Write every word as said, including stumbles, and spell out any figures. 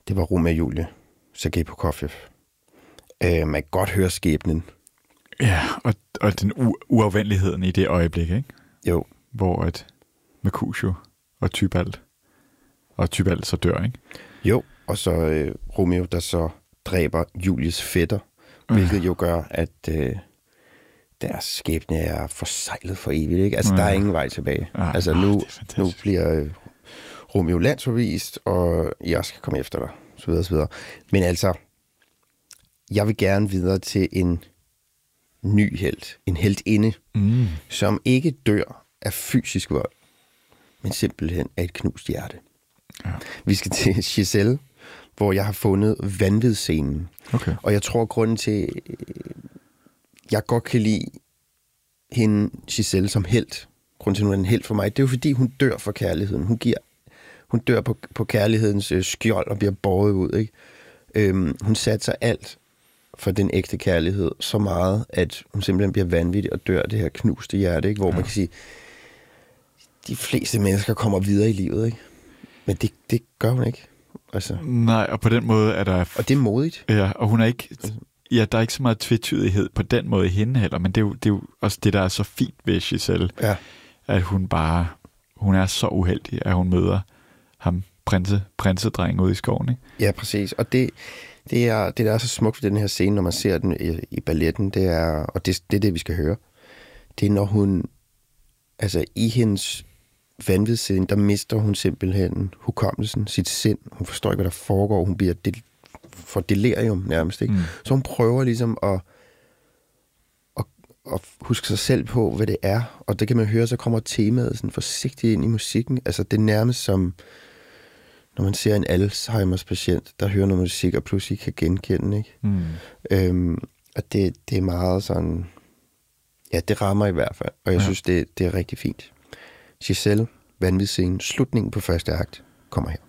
det var Romeo og Julie, Sergej Prokofjev. Øh, man kan godt høre skæbnen. Ja, og, og den u- uafvendeligheden i det øjeblik, ikke? Jo. Hvor at Mercutio og Tybalt, og Tybalt så dør, ikke? Jo, og så øh, Romeo, der så dræber Julies fætter, hvilket jo gør, at øh, deres skæbne er forsejlet for evigt, ikke? Altså, ja. Der er ingen vej tilbage. Ej, altså, åh, nu, nu bliver øh, Romeo landsforvist, og jeg skal komme efter dig, så videre, så videre. Men altså, jeg vil gerne videre til en ny helt, en heltinde, mm. som ikke dør af fysisk vold, men simpelthen af et knust hjerte. Ja. Vi skal til Giselle, hvor jeg har fundet vanvidsscenen. Okay. Og jeg tror, grunden til, jeg godt kan lide hende, Giselle, som helt, grunden til, at hun er en helt for mig, det er jo fordi, hun dør for kærligheden. Hun giver, hun dør på, på kærlighedens øh, skjold og bliver båret ud, ikke? Øhm, hun satser alt for den ægte kærlighed så meget, at hun simpelthen bliver vanvittig og dør det her knuste hjerte, ikke? Hvor ja. man kan sige, de fleste mennesker kommer videre i livet, ikke? Men det, det gør hun ikke. Altså. Nej, og på den måde er der... Og det er modigt. Ja, og hun er ikke... Ja, der er ikke så meget tvetydighed på den måde i hende heller, men det er jo, det er jo også det, der er så fint ved Giselle, ja. at hun bare... Hun er så uheldig, at hun møder ham, prinse, prinsedrengen ude i skoven, ikke? Ja, præcis. Og det, det, er, det der er så smukt ved den her scene, når man ser den i, i balletten, det er... Og det, det er det, vi skal høre. Det er, når hun... Altså, i hendes vanvidsscene, der mister hun simpelthen hukommelsen, sit sind. Hun forstår ikke, hvad der foregår. Hun bliver del, for delirium nærmest, ikke? Mm. Så hun prøver ligesom at, at, at huske sig selv på, hvad det er. Og det kan man høre, så kommer temaet sådan forsigtigt ind i musikken. Altså, det er nærmest som, når man ser en Alzheimers patient, der hører noget musik, og pludselig kan genkende, ikke? Mm. Øhm, og det, det er meget sådan... Ja, det rammer i hvert fald. Og jeg ja. synes, det, det er rigtig fint. Giselle, vanvidsscenen, slutningen på første akt, kommer her.